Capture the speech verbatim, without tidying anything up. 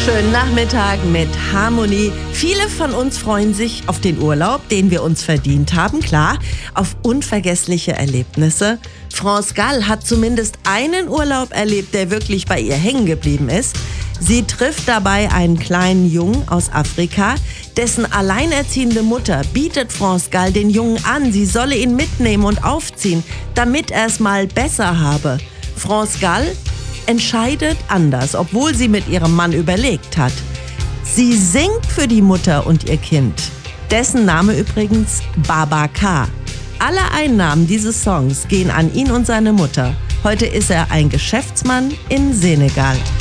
Schönen Nachmittag mit Harmonie. Viele von uns freuen sich auf den Urlaub, den wir uns verdient haben, klar, auf unvergessliche Erlebnisse. France Gall hat zumindest einen Urlaub erlebt, der wirklich bei ihr hängen geblieben ist. Sie trifft dabei einen kleinen Jungen aus Afrika, dessen alleinerziehende Mutter bietet France Gall den Jungen an, sie solle ihn mitnehmen und aufziehen, damit er es mal besser habe. France Gall entscheidet anders, obwohl sie mit ihrem Mann überlegt hat. Sie singt für die Mutter und ihr Kind. Dessen Name übrigens Baba K. Alle Einnahmen dieses Songs gehen an ihn und seine Mutter. Heute ist er ein Geschäftsmann in Senegal.